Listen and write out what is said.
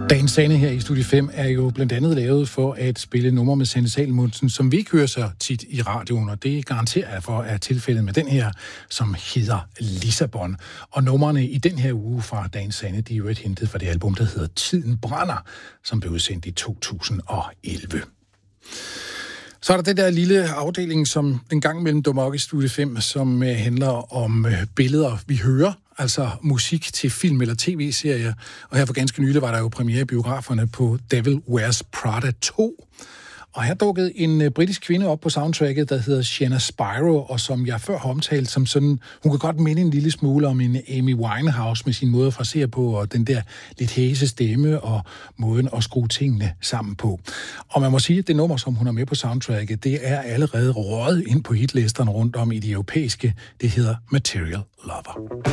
Dagens Sande her i Studie 5 er jo blandt andet lavet for at spille numre med Sanne Salomonsen, som vi ikke hører så tit i radioen, og det garanterer jeg for er tilfældet med den her, som hedder Lissabon. Og numrene i den her uge fra Dagens Sande, de er jo hentet fra det album, der hedder Tiden brænder, som blev udsendt i 2011. Så er der den der lille afdeling, som en gang mellem dummer op i Studie 5, som handler om billeder, vi hører, altså musik til film eller tv-serier. Og her for ganske nylig var der jo premiere i biograferne på Devil Wears Prada 2. Og her dukkede en britisk kvinde op på soundtracket, der hedder Sienna Spiro, og som jeg før har omtalt som sådan, hun kan godt minde en lille smule om en Amy Winehouse med sin måde at frasere på, og den der lidt hæse stemme og måden at skrue tingene sammen på. Og man må sige, at det nummer, som hun har med på soundtracket, det er allerede røget ind på hitlisterne rundt om i de europæiske. Det hedder Material Lover.